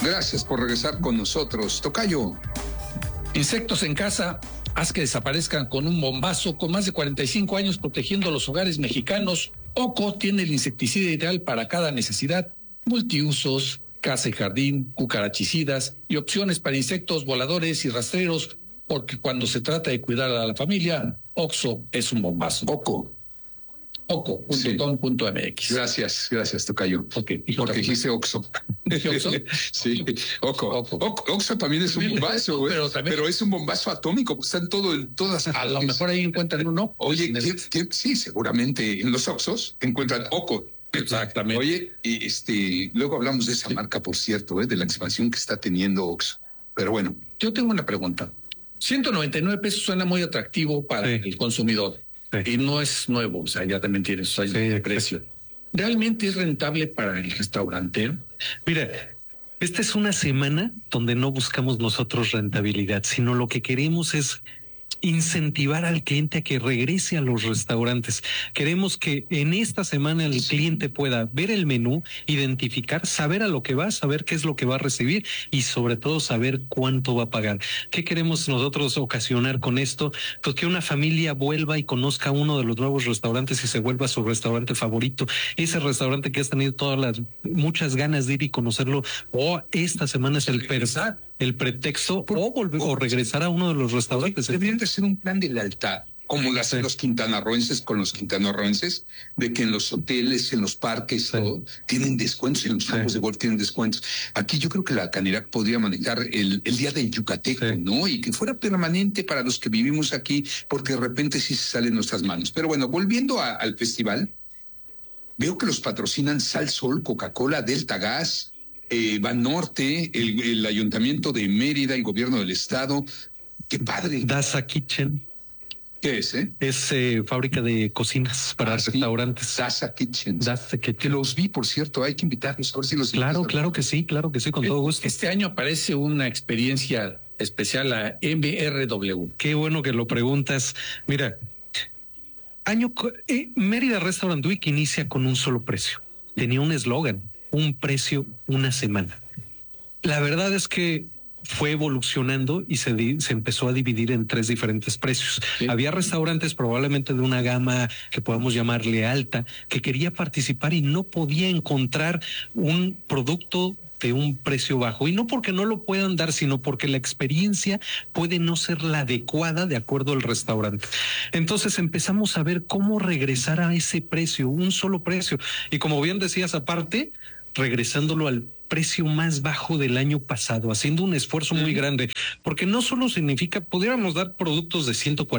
Gracias por regresar con nosotros. Tocayo. Insectos en casa, haz que desaparezcan con un bombazo. Con más de 45 años protegiendo los hogares mexicanos, OCO tiene el insecticida ideal para cada necesidad. Multiusos, casa y jardín, cucarachicidas y opciones para insectos voladores y rastreros, porque cuando se trata de cuidar a la familia, OXO es un bombazo. OCO.com.mx. Gracias, Tocayo. Okay. Porque dijiste OXO. ¿OXO? Sí, OXO también es un bombazo, güey. Pero es un bombazo atómico, pues está en todas. A lo mejor ahí encuentran uno. Oye, sí, seguramente en los OXXOs encuentran OCO. Exactamente. Oye, luego hablamos de esa marca, por cierto, de la expansión que está teniendo OXXO. Pero bueno. Yo tengo una pregunta. 199 pesos suena muy atractivo para el consumidor. Sí. Y no es nuevo, o sea, ya también tiene sus años de precio. ¿Realmente es rentable para el restaurantero? Mira, esta es una semana donde no buscamos nosotros rentabilidad, sino lo que queremos es incentivar al cliente a que regrese a los restaurantes. Queremos que en esta semana el cliente pueda ver el menú, identificar, saber a lo que va, saber qué es lo que va a recibir y sobre todo saber cuánto va a pagar. ¿Qué queremos nosotros ocasionar con esto? Pues que una familia vuelva y conozca uno de los nuevos restaurantes y se vuelva su restaurante favorito. Ese restaurante que has tenido muchas ganas de ir y conocerlo. Esta semana es el pretexto o regresar a uno de los restaurantes. Deberían de ser un plan de lealtad, como lo hacen los quintanarroenses con los quintanarroenses, de que en los hoteles, en los parques, todo, tienen descuentos, en los campos de golf tienen descuentos. Aquí yo creo que la Canirac podría manejar el día del yucateco, ¿no? Y que fuera permanente para los que vivimos aquí, porque de repente sí se sale en nuestras manos. Pero bueno, volviendo al festival, veo que los patrocinan Sal Sol, Coca-Cola, Delta Gas, Banorte, el Ayuntamiento de Mérida, el Gobierno del Estado. ¡Qué padre! Daza Kitchen. ¿Qué es, Es fábrica de cocinas para restaurantes. Daza Kitchen. Que los vi, por cierto, hay que invitarlos a ver si los Claro que sí, con todo gusto. Este año aparece una experiencia especial a MRW. Qué bueno que lo preguntas. Mira, Mérida Restaurant Week inicia con un solo precio. Tenía un eslogan: un precio, una semana. La verdad es que fue evolucionando y se empezó a dividir en 3 diferentes precios. Sí. Había restaurantes probablemente de una gama que podamos llamarle alta, que quería participar y no podía encontrar un producto de un precio bajo, y no porque no lo puedan dar, sino porque la experiencia puede no ser la adecuada de acuerdo al restaurante. Entonces empezamos a ver cómo regresar a ese precio, un solo precio, y como bien decías, aparte, regresándolo al precio más bajo del año pasado, haciendo un esfuerzo muy grande, porque no solo significa, pudiéramos dar productos de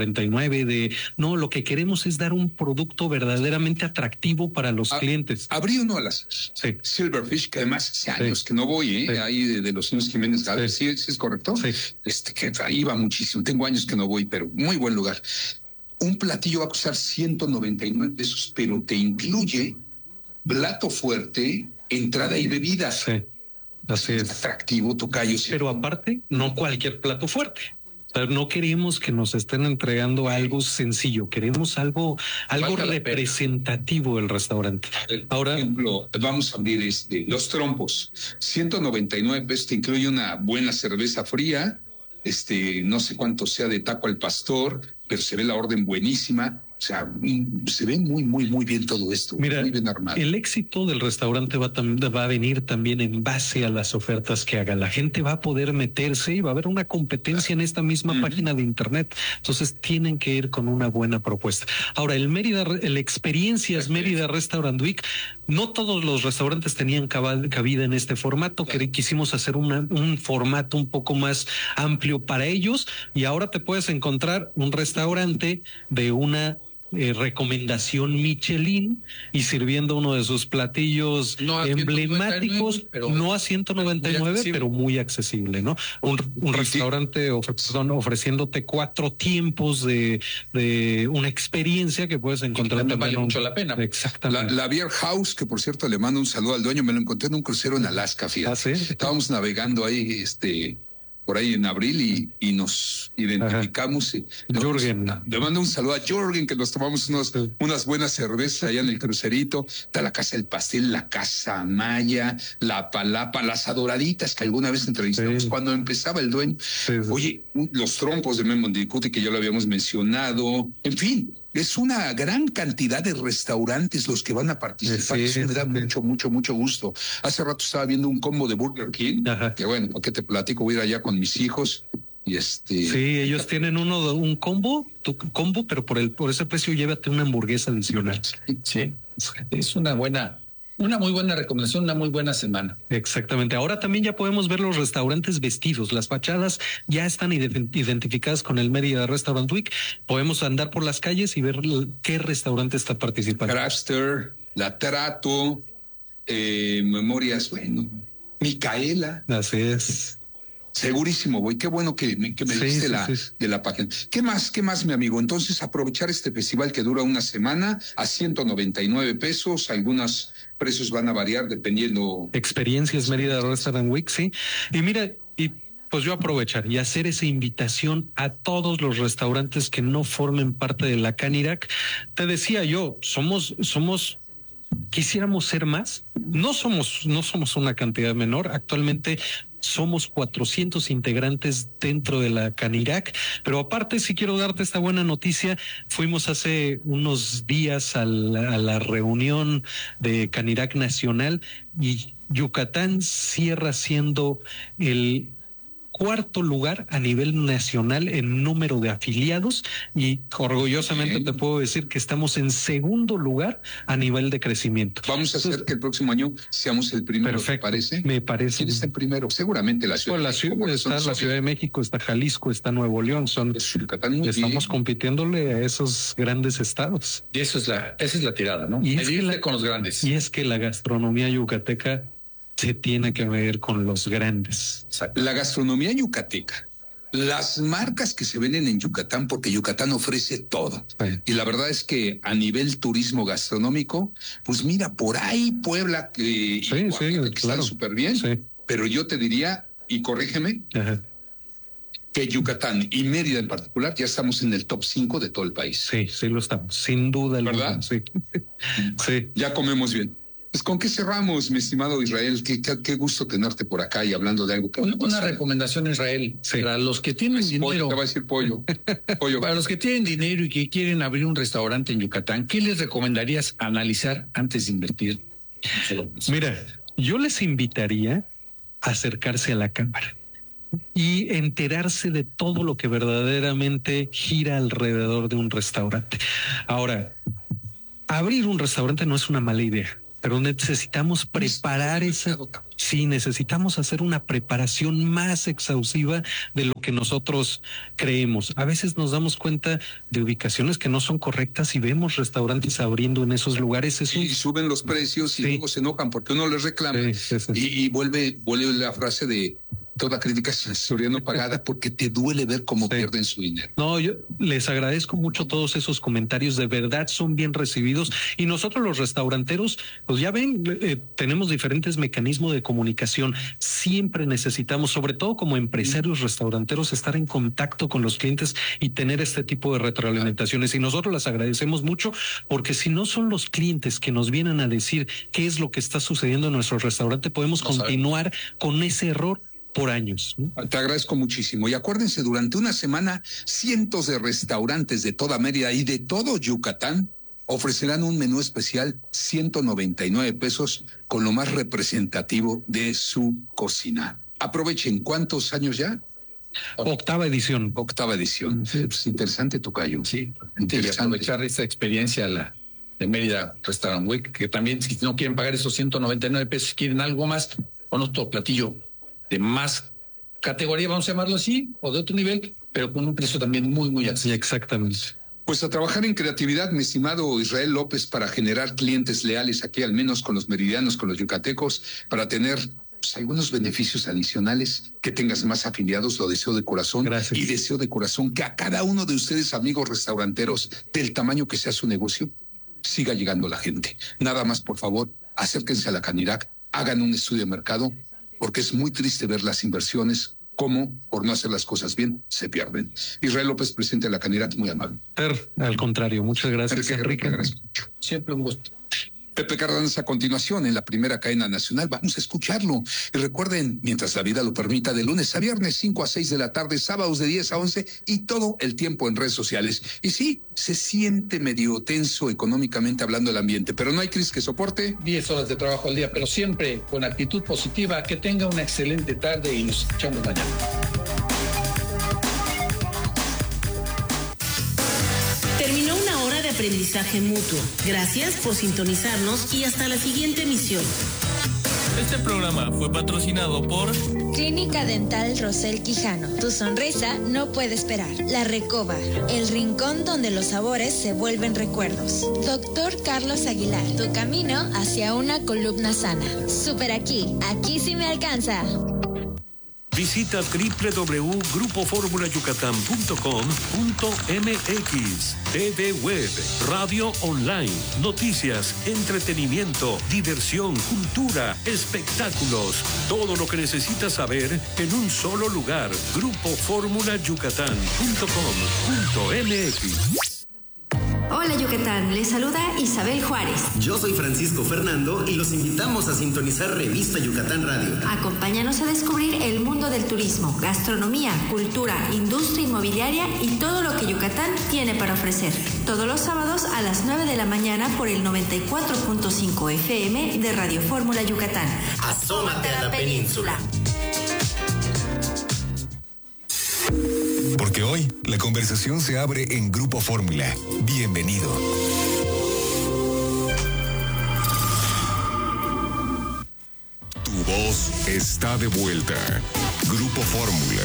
149, no, lo que queremos es dar un producto verdaderamente atractivo para los clientes. Abrí uno a las Silverfish, que además hace años que no voy, ahí de los señores Jiménez Gálvez, ¿sí es correcto? Sí. Que ahí va muchísimo, tengo años que no voy, pero muy buen lugar. Un platillo va a costar 199 pesos, pero te incluye plato fuerte, entrada y bebida. Sí, así es. Atractivo, tocayo. Pero aparte, no cualquier plato fuerte. O sea, no queremos que nos estén entregando algo sencillo, queremos algo representativo del restaurante. Ahora, por ejemplo, vamos a abrir los trompos. 199 pesos, te incluye una buena cerveza fría, no sé cuánto sea de taco al pastor, pero se ve la orden buenísima. O sea, se ve muy bien todo esto. Mira, muy bien armado. El éxito del restaurante va a venir también en base a las ofertas que haga. La gente va a poder meterse y va a haber una competencia en esta misma página de internet. Entonces tienen que ir con una buena propuesta. Ahora, el Experiencias Mérida Restaurant Week, no todos los restaurantes tenían cabida en este formato. Quisimos hacer un formato un poco más amplio para ellos, y ahora te puedes encontrar un restaurante de una recomendación Michelin y sirviendo uno de sus platillos emblemáticos, no a 199, pero muy accesible, ¿no? Un restaurante ofreciéndote 4 tiempos de una experiencia que puedes encontrar. Que vale mucho la pena. Exactamente. La Beer House, que por cierto le mando un saludo al dueño, me lo encontré en un crucero en Alaska, fíjate. ¿Ah, sí? Estábamos navegando ahí, por ahí en abril y nos identificamos. Jürgen. Le mando un saludo a Jürgen, que nos tomamos unas buenas cervezas allá en el crucerito. Está la Casa del Pastel, la Casa Maya, la Palapa, las Adoraditas que alguna vez entrevistamos cuando empezaba el dueño. Oye, los trompos de Memo Mendicuti, que ya lo habíamos mencionado. En fin, es una gran cantidad de restaurantes los que van a participar. Eso me da mucho gusto. Hace rato estaba viendo un combo de Burger King, que bueno, ¿para qué te platico? Voy a ir allá con mis hijos y Sí, ellos tienen un combo, pero por ese precio llévate una hamburguesa adicional. Sí, es una muy buena recomendación, una muy buena semana. Exactamente. Ahora también ya podemos ver los restaurantes vestidos. Las fachadas ya están identificadas con el Mérida Restaurant Week. Podemos andar por las calles y ver qué restaurante está participando. Crafter, La Trato, Memorias, Micaela. Así es. Segurísimo, voy. Qué bueno que me diste de la página. ¿Qué más, mi amigo? Entonces, aprovechar este festival que dura una semana a 199 pesos. Algunos precios van a variar dependiendo. Experiencias Mérida Restaurant Week, sí. Y mira, pues yo aprovechar y hacer esa invitación a todos los restaurantes que no formen parte de la Canirac. Te decía yo, quisiéramos ser más. No somos una cantidad menor. Actualmente somos 400 integrantes dentro de la Canirac, pero aparte sí quiero darte esta buena noticia. Fuimos hace unos días a la reunión de Canirac Nacional y Yucatán cierra siendo el cuarto lugar a nivel nacional en número de afiliados y orgullosamente te puedo decir que estamos en segundo lugar a nivel de crecimiento. Vamos a hacer que el próximo año seamos el primero. Perfecto, ¿te parece? Me parece. ¿Quién está el primero? Seguramente la Ciudad de México. Está la Ciudad de México, está Jalisco, está Nuevo León. Estamos compitiéndole a esos grandes estados. Y esa es la tirada, ¿no? Y con los grandes. Y es que la gastronomía yucateca se tiene que ver con los grandes. La gastronomía yucateca, las marcas que se venden en Yucatán, porque Yucatán ofrece todo. Y la verdad es que a nivel turismo gastronómico, pues mira, por ahí Puebla, que están súper bien, pero yo te diría, y corrígeme, que Yucatán y Mérida en particular ya estamos en el top 5 de todo el país. Sí lo estamos, sin duda. ¿Verdad? Sí. Ya comemos bien. Pues, ¿con qué cerramos, mi estimado Israel? Qué gusto tenerte por acá y hablando de algo que... Una recomendación, Israel, para los que tienen dinero... Te va a decir pollo. Para los que tienen dinero y que quieren abrir un restaurante en Yucatán, ¿qué les recomendarías analizar antes de invertir? Mira, yo les invitaría a acercarse a la cámara y enterarse de todo lo que verdaderamente gira alrededor de un restaurante. Ahora, abrir un restaurante no es una mala idea, pero necesitamos preparar necesitamos hacer una preparación más exhaustiva de lo que nosotros creemos. A veces nos damos cuenta de ubicaciones que no son correctas y vemos restaurantes abriendo en esos lugares. Y suben los precios y luego se enojan porque uno les reclama. Y vuelve la frase de toda crítica es no pagada, porque te duele ver cómo pierden su dinero. No, yo les agradezco mucho todos esos comentarios, de verdad son bien recibidos, y nosotros los restauranteros, pues ya ven, tenemos diferentes mecanismos de comunicación. Siempre necesitamos, sobre todo como empresarios restauranteros, estar en contacto con los clientes y tener este tipo de retroalimentaciones, y nosotros las agradecemos mucho, porque si no son los clientes que nos vienen a decir qué es lo que está sucediendo en nuestro restaurante, podemos continuar con ese error por años. Te agradezco muchísimo. Y acuérdense, durante una semana, cientos de restaurantes de toda Mérida y de todo Yucatán ofrecerán un menú especial, 199 pesos, con lo más representativo de su cocina. Aprovechen. ¿Cuántos años ya? Octava edición. Pues interesante, tocayo. Sí, y aprovechar esta experiencia de Mérida Restaurant Week, que también, si no quieren pagar esos 199 pesos, quieren algo más, con otro platillo de más categoría, vamos a llamarlo así, o de otro nivel, pero con un precio también muy, muy alto. Sí, exactamente. Pues a trabajar en creatividad, mi estimado Israel López, para generar clientes leales aquí, al menos con los meridianos, con los yucatecos, para tener algunos beneficios adicionales, que tengas más afiliados, lo deseo de corazón. Gracias. Y deseo de corazón que a cada uno de ustedes, amigos restauranteros, del tamaño que sea su negocio, siga llegando la gente. Nada más, por favor, acérquense a la Canirac, hagan un estudio de mercado, porque es muy triste ver las inversiones cómo, por no hacer las cosas bien, se pierden. Israel López, presidente de la Canirac, muy amable. Al contrario, muchas gracias, Enrique. Gracias. Siempre un gusto. Pepe Cárdenas a continuación en la primera cadena nacional. Vamos a escucharlo. Y recuerden, mientras la vida lo permita, de lunes a viernes, 5 a 6 de la tarde, sábados de 10 a 11 y todo el tiempo en redes sociales. Y sí, se siente medio tenso económicamente hablando del ambiente, pero no hay crisis que soporte. 10 horas de trabajo al día, pero siempre con actitud positiva. Que tenga una excelente tarde y nos escuchamos mañana. Terminó una hora de aprendizaje mutuo. Gracias por sintonizarnos y hasta la siguiente emisión. Este programa fue patrocinado por Clínica Dental Rosel Quijano. Tu sonrisa no puede esperar. La Recoba, el rincón donde los sabores se vuelven recuerdos. Doctor Carlos Aguilar, tu camino hacia una columna sana. Super aquí sí me alcanza. Visita www.grupoformulayucatán.com.mx. TV Web, radio online, noticias, entretenimiento, diversión, cultura, espectáculos. Todo lo que necesitas saber en un solo lugar. grupoformulayucatán.com.mx. Hola Yucatán, les saluda Isabel Juárez. Yo soy Francisco Fernando y los invitamos a sintonizar Revista Yucatán Radio. Acompáñanos a descubrir el mundo del turismo, gastronomía, cultura, industria inmobiliaria y todo lo que Yucatán tiene para ofrecer. Todos los sábados a las 9 de la mañana por el 94.5 FM de Radio Fórmula Yucatán. Asómate a la península. Porque hoy la conversación se abre en Grupo Fórmula. Bienvenido. Tu voz está de vuelta. Grupo Fórmula.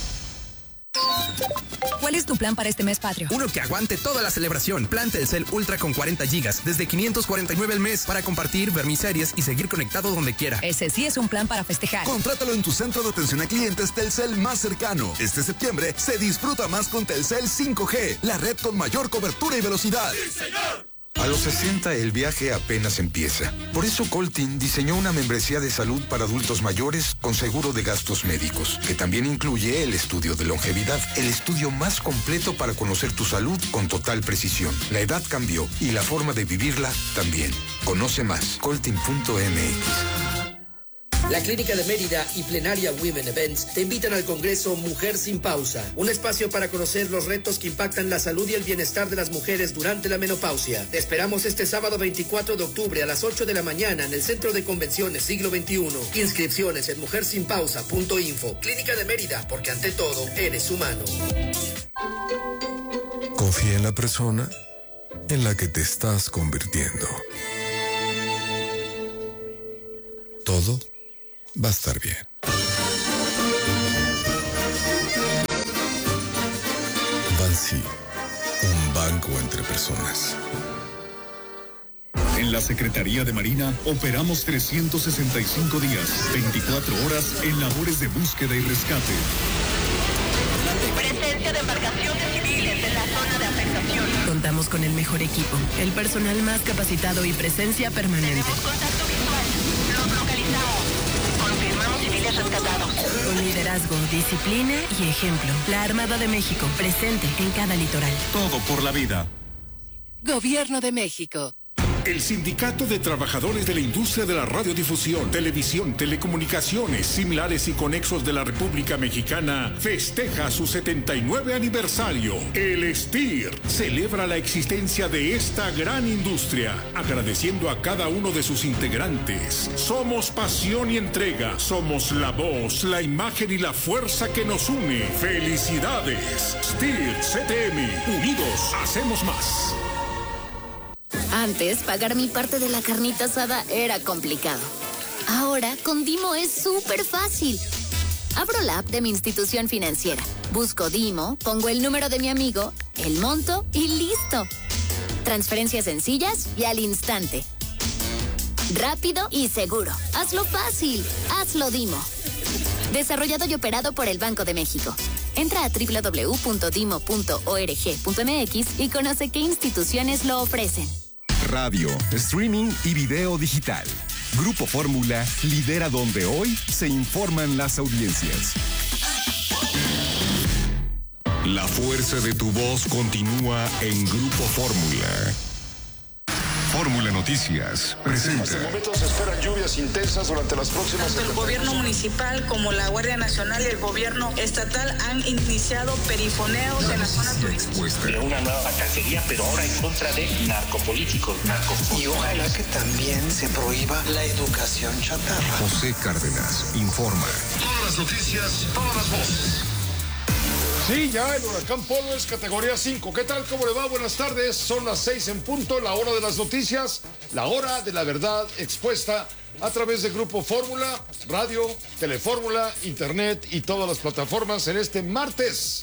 ¿Cuál es tu plan para este mes patrio? Uno que aguante toda la celebración. Plan Telcel Ultra con 40 gigas, desde 549 al mes, para compartir, ver mis series y seguir conectado donde quiera. Ese sí es un plan para festejar. Contrátalo en tu centro de atención a clientes Telcel más cercano. Este septiembre se disfruta más con Telcel 5G, la red con mayor cobertura y velocidad. ¡Sí, señor! A los 60 el viaje apenas empieza. Por eso Coltin diseñó una membresía de salud para adultos mayores con seguro de gastos médicos, que también incluye el estudio de longevidad, el estudio más completo para conocer tu salud con total precisión. La edad cambió y la forma de vivirla también. Conoce más, coltin.mx. La Clínica de Mérida y Plenaria Women Events te invitan al Congreso Mujer Sin Pausa, un espacio para conocer los retos que impactan la salud y el bienestar de las mujeres durante la menopausia. Te esperamos este sábado 24 de octubre a las 8 de la mañana en el Centro de Convenciones Siglo XXI. Inscripciones en mujersinpausa.info. Clínica de Mérida, porque ante todo eres humano. Confía en la persona en la que te estás convirtiendo. Todo va a estar bien. Bansi, un banco entre personas. En la Secretaría de Marina operamos 365 días, 24 horas en labores de búsqueda y rescate. Presencia de embarcaciones civiles en la zona de afectación. Contamos con el mejor equipo, el personal más capacitado y presencia permanente. Tenemos contacto visual. Los localizamos. Confirmamos civiles rescatados. Con liderazgo, disciplina y ejemplo. La Armada de México, presente en cada litoral. Todo por la vida. Gobierno de México. El Sindicato de Trabajadores de la Industria de la Radiodifusión, Televisión, Telecomunicaciones, Similares y Conexos de la República Mexicana festeja su 79 aniversario. El STIR celebra la existencia de esta gran industria, agradeciendo a cada uno de sus integrantes. Somos pasión y entrega, somos la voz, la imagen y la fuerza que nos une. ¡Felicidades! STIR CTM, unidos hacemos más. Antes, pagar mi parte de la carnita asada era complicado. Ahora, con Dimo es súper fácil. Abro la app de mi institución financiera, busco Dimo, pongo el número de mi amigo, el monto y listo. Transferencias sencillas y al instante. Rápido y seguro. Hazlo fácil. Hazlo Dimo. Desarrollado y operado por el Banco de México. Entra a www.dimo.org.mx y conoce qué instituciones lo ofrecen. Radio, streaming y video digital. Grupo Fórmula lidera donde hoy se informan las audiencias. La fuerza de tu voz continúa en Grupo Fórmula. Fórmula Noticias presenta. Hasta el momento se esperan lluvias intensas durante las próximas. Tanto el gobierno municipal como la Guardia Nacional y el gobierno estatal han iniciado perifoneos en la zona turística. Una nueva cacería, pero ahora en contra de narcopolíticos. Y ojalá que también se prohíba la educación chatarra. José Cárdenas informa. Todas las noticias, todas las voces. Sí, ya el huracán Polo es categoría 5. ¿Qué tal? ¿Cómo le va? Buenas tardes. Son las 6 en punto, la hora de las noticias, la hora de la verdad expuesta a través de Grupo Fórmula, radio, Telefórmula, internet y todas las plataformas en este martes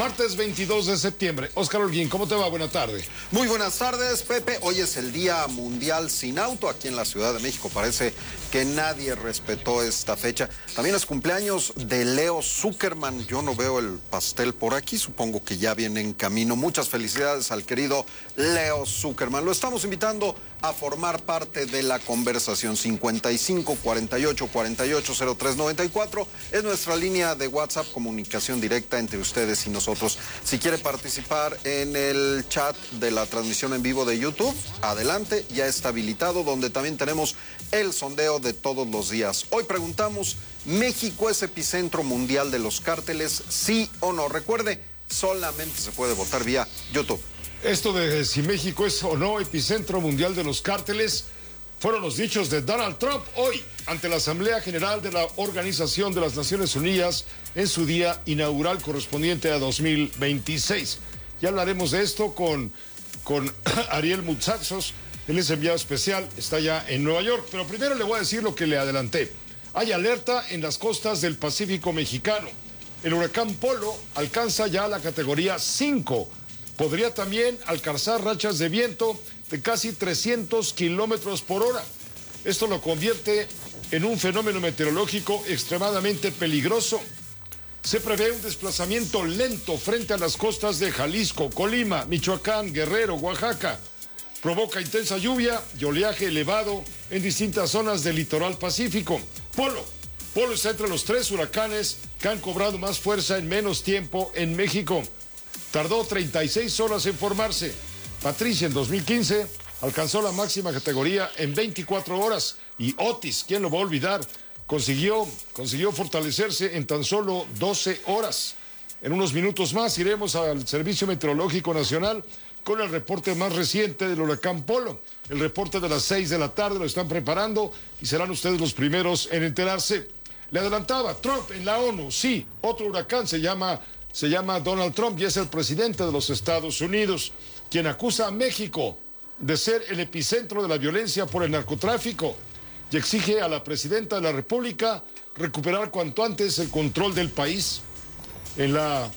22 de septiembre. Óscar Holguín, ¿cómo te va? Buenas tardes. Muy buenas tardes, Pepe. Hoy es el Día Mundial Sin Auto aquí en la Ciudad de México. Parece que nadie respetó esta fecha. También es cumpleaños de Leo Zuckerman. Yo no veo el pastel por aquí, supongo que ya viene en camino. Muchas felicidades al querido Leo Zuckerman. Lo estamos invitando a formar parte de la conversación. 55 48 48 03 94 es nuestra línea de WhatsApp, comunicación directa entre ustedes y nosotros. Si quiere participar en el chat de la transmisión en vivo de YouTube, adelante, ya está habilitado, donde también tenemos el sondeo de todos los días. Hoy preguntamos, ¿México es epicentro mundial de los cárteles? ¿Sí o no? Recuerde, solamente se puede votar vía YouTube. Esto de si México es o no epicentro mundial de los cárteles fueron los dichos de Donald Trump hoy ante la Asamblea General de la Organización de las Naciones Unidas en su día inaugural correspondiente a 2026. Ya hablaremos de esto con Ariel Mutsaxos. Él es enviado especial, está ya en Nueva York. Pero primero le voy a decir lo que le adelanté. Hay alerta en las costas del Pacífico mexicano. El huracán Polo alcanza ya la categoría 5. Podría también alcanzar rachas de viento de casi 300 kilómetros por hora. Esto lo convierte en un fenómeno meteorológico extremadamente peligroso. Se prevé un desplazamiento lento frente a las costas de Jalisco, Colima, Michoacán, Guerrero, Oaxaca. Provoca intensa lluvia y oleaje elevado en distintas zonas del litoral pacífico. Polo está entre los 3 huracanes que han cobrado más fuerza en menos tiempo en México. Tardó 36 horas en formarse. Patricia en 2015 alcanzó la máxima categoría en 24 horas. Y Otis, ¿quién lo va a olvidar? Consiguió fortalecerse en tan solo 12 horas. En unos minutos más iremos al Servicio Meteorológico Nacional con el reporte más reciente del huracán Polo. El reporte de las 6 de la tarde lo están preparando y serán ustedes los primeros en enterarse. Le adelantaba, Trump en la ONU, sí, otro huracán se llama Donald Trump y es el presidente de los Estados Unidos, quien acusa a México de ser el epicentro de la violencia por el narcotráfico y exige a la presidenta de la República recuperar cuanto antes el control del país. En la